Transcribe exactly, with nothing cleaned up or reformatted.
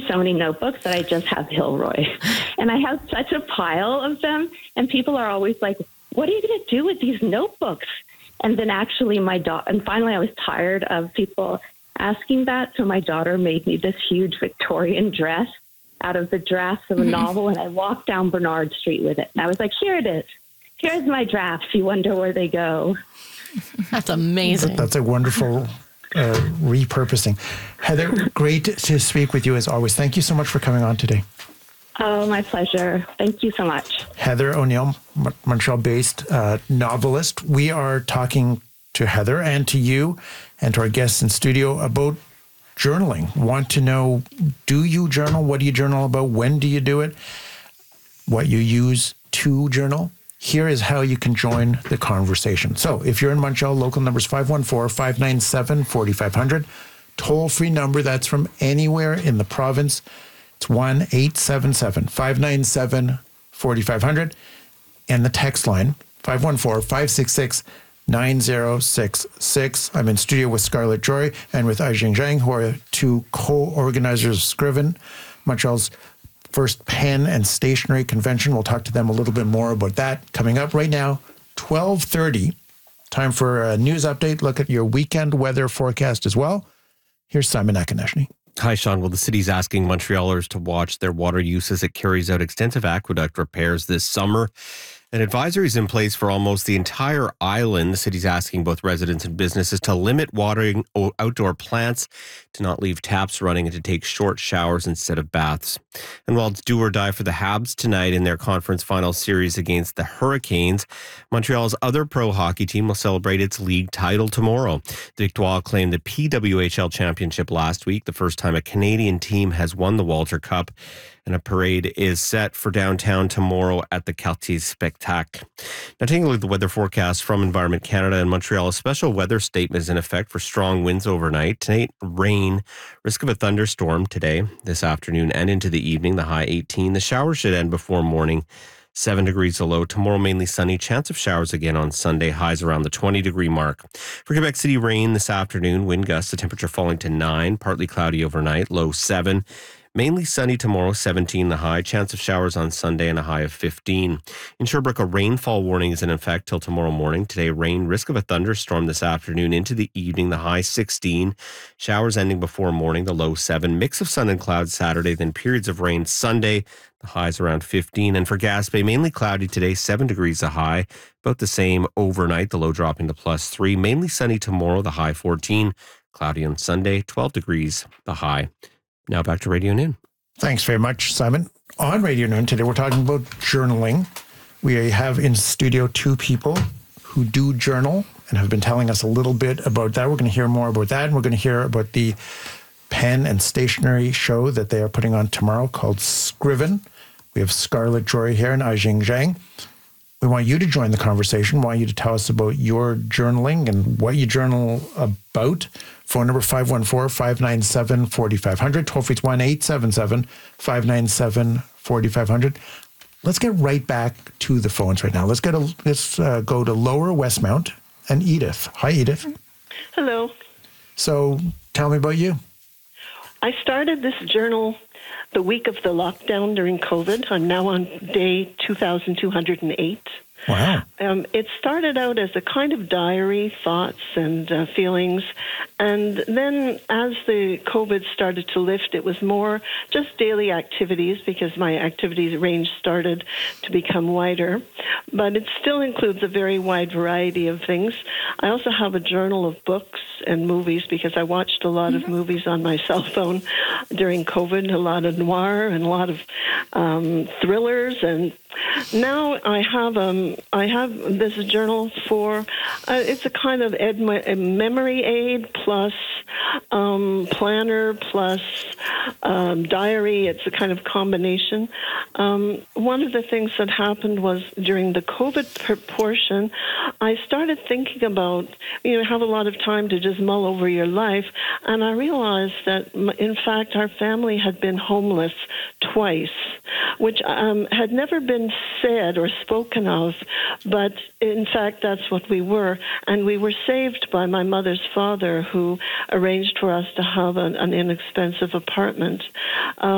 so many notebooks that I just have Hilroy. And I have such a pile of them. And people are always like, what are you going to do with these notebooks? And then actually my daughter, and finally I was tired of people asking that. So my daughter made me this huge Victorian dress out of the drafts of a novel. And I walked down Bernard Street with it. And I was like, here it is. Here's my drafts. You wonder where they go. That's amazing. That's a wonderful uh, repurposing. Heather, great to speak with you as always. Thank you so much for coming on today. Oh, my pleasure. Thank you so much. Heather O'Neill, Montreal-based uh, novelist. We are talking to Heather and to you and to our guests in studio about journaling. Want to know, do you journal? What do you journal about? When do you do it? What you use to journal? Here is how you can join the conversation. So if you're in Montreal, local number is five one four, five nine seven, four five zero zero. Toll-free number, that's from anywhere in the province. It's one eight seven seven, five nine seven, four five zero zero. And the text line, five one four, five six six, nine zero six six. I'm in studio with Scarlett Joy and with Ai-Jing Zhang, who are two co-organizers of Scriven, Montreal's first pen and stationery convention. We'll talk to them a little bit more about that. Coming up right now, twelve thirty. Time for a news update. Look at your weekend weather forecast as well. Here's Simon Akineshny. Hi, Sean. Well, the city's asking Montrealers to watch their water use as it carries out extensive aqueduct repairs this summer. An advisory is in place for almost the entire island. The city's asking both residents and businesses to limit watering outdoor plants, to not leave taps running, and to take short showers instead of baths. And while it's do or die for the Habs tonight in their conference final series against the Hurricanes, Montreal's other pro hockey team will celebrate its league title tomorrow. The Victoire claimed the P W H L championship last week, the first time a Canadian team has won the Walter Cup. And a parade is set for downtown tomorrow at the Quartier Spectacle. Now, taking a look at the weather forecast from Environment Canada and Montreal, a special weather statement is in effect for strong winds overnight. Tonight, rain, risk of a thunderstorm today, this afternoon, and into the evening, the high eighteen. The showers should end before morning, seven degrees low. Tomorrow, mainly sunny. Chance of showers again on Sunday, highs around the twenty degree mark. For Quebec City, rain this afternoon, wind gusts, the temperature falling to nine, partly cloudy overnight, low seven. Mainly sunny tomorrow, seventeen the high. Chance of showers on Sunday and a high of fifteen. In Sherbrooke, a rainfall warning is in effect till tomorrow morning. Today, rain, risk of a thunderstorm this afternoon into the evening, the high sixteen. Showers ending before morning, the low seven. Mix of sun and clouds Saturday, then periods of rain Sunday, the highs around fifteen. And for Gaspé, mainly cloudy today, seven degrees the high. About the same overnight, the low dropping to plus three. Mainly sunny tomorrow, the high fourteen. Cloudy on Sunday, twelve degrees the high. Now back to Radio Noon. Thanks very much, Simon. On Radio Noon today, we're talking about journaling. We have in studio two people who do journal and have been telling us a little bit about that. We're going to hear more about that, and we're going to hear about the pen and stationery show that they are putting on tomorrow called Scriven. We have Scarlett Joy here and Ai-Jing Zhang. We want you to join the conversation. We want you to tell us about your journaling and what you journal about. Phone number five one four, five nine seven, four five zero zero. Toll free, it's one eight seven seven, five nine seven, four five zero zero. Let's get right back to the phones right now. Let's get a, let's uh, go to Lower Westmount and Edith. Hi, Edith. Hello. So tell me about you. I started this journal the week of the lockdown during COVID. I'm now on day two thousand two hundred eight. Wow. Um, it started out as a kind of diary, thoughts and uh, feelings. And then as the COVID started to lift, it was more just daily activities because my activities range started to become wider. But it still includes a very wide variety of things. I also have a journal of books and movies because I watched a lot mm-hmm. of movies on my cell phone during COVID, a lot of noir and a lot of um, thrillers. And now I have um I have this journal for uh, it's a kind of ed- a memory aid plus um, planner plus um, diary. It's a kind of combination. Um, one of the things that happened was during the COVID portion, I started thinking about, you know, have a lot of time to just mull over your life, and I realized that in fact our family had been homeless twice, which um, had never been said or spoken of, but in fact that's what we were. And we were saved by my mother's father, who arranged for us to have an, an inexpensive apartment. Um,